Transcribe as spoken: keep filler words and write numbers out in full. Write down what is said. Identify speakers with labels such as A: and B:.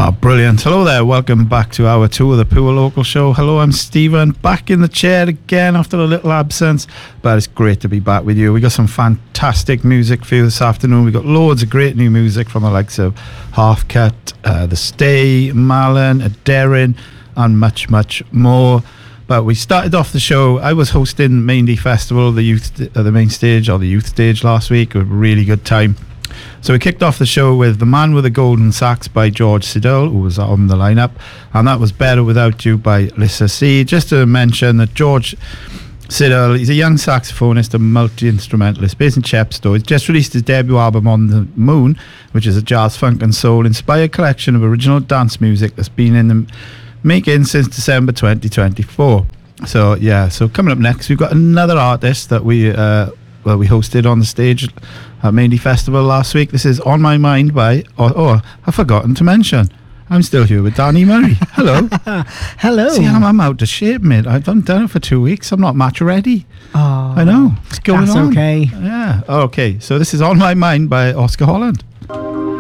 A: Oh, brilliant. Hello there. Welcome back to our Tour the Poor Local Show. Hello, I'm Stephen. Back in the chair again after a little absence. But it's great to be back with you. We got some fantastic music for you this afternoon. We got loads of great new music from the likes of Half Cut, uh, The Stay, Malin, Aderin, and much, much more. But we started off the show. I was hosting Maindy Festival, the youth, uh, the main stage or the youth stage last week. A really good time. So we kicked off the show with The Man with the Golden Sax by George Siddall, who was on the lineup, and that was Better Without You by Lissa C. Just to mention that George Siddall, he's a young saxophonist and multi-instrumentalist based in Chepstow. He's just released his debut album On the Moon, which is a jazz, funk and soul inspired collection of original dance music that's been in the making since December twenty twenty-four. So yeah, so coming up next, we've got another artist that we uh, well we hosted on the stage at Maindy Festival last week. This is On My Mind by, oh, oh I've forgotten to mention, I'm still here with Danny Murray. Hello.
B: Hello.
A: See, I'm, I'm out of shape, mate. I've done, done it for two weeks. I'm not match ready.
B: Oh,
A: I know. What's going
B: that's
A: on?
B: okay.
A: Yeah. Okay. So this is On My Mind by Oscar Holland.